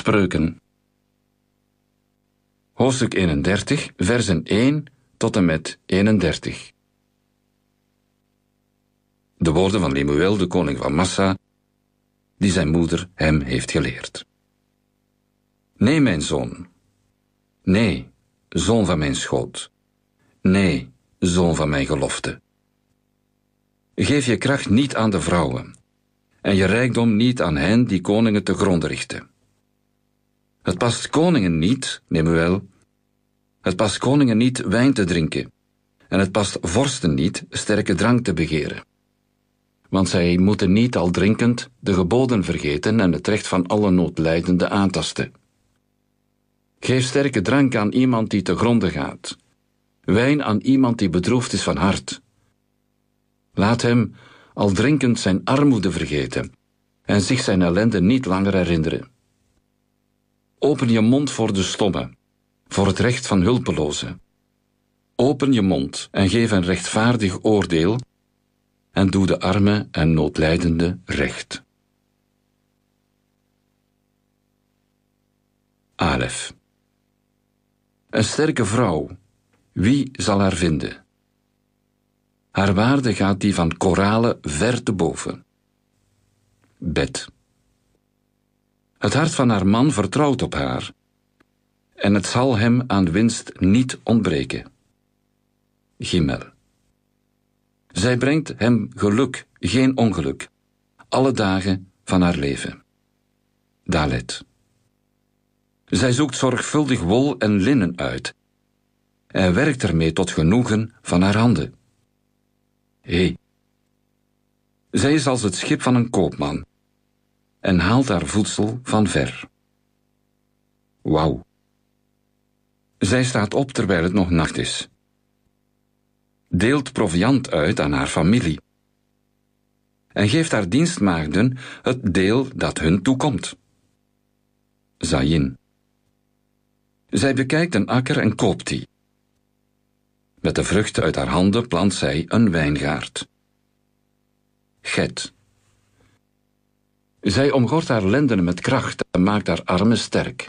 Spreuken. Hoofdstuk 31, versen 1 tot en met 31. De woorden van Lemuel, de koning van Massa, die zijn moeder hem heeft geleerd. Nee, mijn zoon. Nee, zoon van mijn schoot. Nee, zoon van mijn gelofte. Geef je kracht niet aan de vrouwen, en je rijkdom niet aan hen die koningen te gronde richten. Het past koningen niet, Lemuel, het past koningen niet wijn te drinken, en het past vorsten niet sterke drank te begeren. Want zij moeten niet al drinkend de geboden vergeten en het recht van alle noodlijdenden aantasten. Geef sterke drank aan iemand die te gronde gaat, wijn aan iemand die bedroefd is van hart. Laat hem al drinkend zijn armoede vergeten en zich zijn ellende niet langer herinneren. Open je mond voor de stomme, voor het recht van hulpelozen. Open je mond en geef een rechtvaardig oordeel en doe de arme en noodlijdende recht. Alef. Een sterke vrouw, wie zal haar vinden? Haar waarde gaat die van koralen ver te boven. Bet. Het hart van haar man vertrouwt op haar, en het zal hem aan winst niet ontbreken. Gimel. Zij brengt hem geluk, geen ongeluk, alle dagen van haar leven. Dalet. Zij zoekt zorgvuldig wol en linnen uit, en werkt ermee tot genoegen van haar handen. Hé. Zij is als het schip van een koopman, en haalt haar voedsel van ver. Wauw. Zij staat op terwijl het nog nacht is. Deelt proviand uit aan haar familie. En geeft haar dienstmaagden het deel dat hun toekomt. Zayin. Zij bekijkt een akker en koopt die. Met de vruchten uit haar handen plant zij een wijngaard. Get. Zij omgort haar lendenen met kracht en maakt haar armen sterk.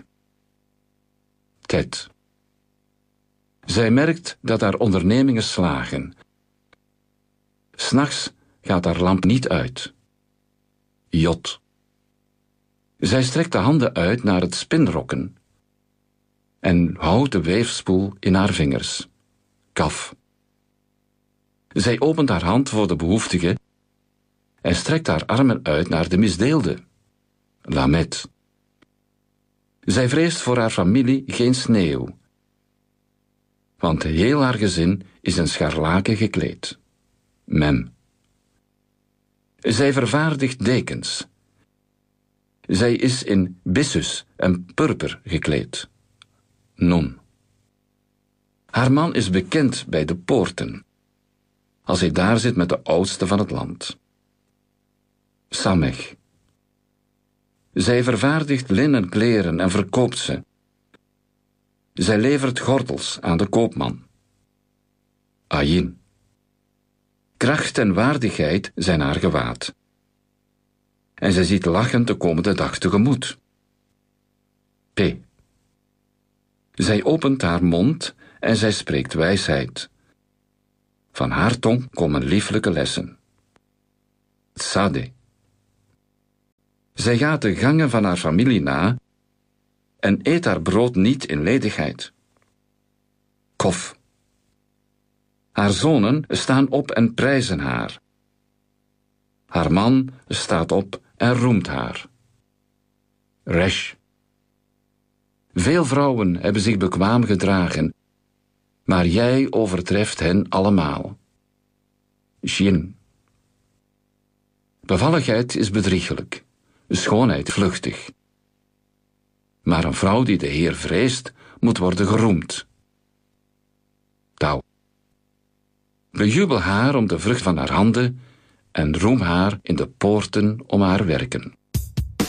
Tet. Zij merkt dat haar ondernemingen slagen. 'S Nachts gaat haar lamp niet uit. Jot. Zij strekt de handen uit naar het spinrokken en houdt de weefspoel in haar vingers. Kaf. Zij opent haar hand voor de behoeftige en strekt haar armen uit naar de misdeelde. Lamet. Zij vreest voor haar familie geen sneeuw, want heel haar gezin is in scharlaken gekleed. Mem. Zij vervaardigt dekens. Zij is in byssus en purper gekleed. Nun. Haar man is bekend bij de poorten, als hij daar zit met de oudste van het land. Samech. Zij vervaardigt linnen kleren en verkoopt ze. Zij levert gordels aan de koopman. Ayin. Kracht en waardigheid zijn haar gewaad. En zij ziet lachend de komende dag tegemoet. P. Zij opent haar mond en zij spreekt wijsheid. Van haar tong komen lieflijke lessen. Tsade. Zij gaat de gangen van haar familie na en eet haar brood niet in ledigheid. Kof. Haar zonen staan op en prijzen haar. Haar man staat op en roemt haar. Resh. Veel vrouwen hebben zich bekwaam gedragen, maar jij overtreft hen allemaal. Shin. Bevalligheid is bedriegelijk, schoonheid vluchtig. Maar een vrouw die de Heer vreest, moet worden geroemd. Tau. Bejubel haar om de vrucht van haar handen en roem haar in de poorten om haar werken.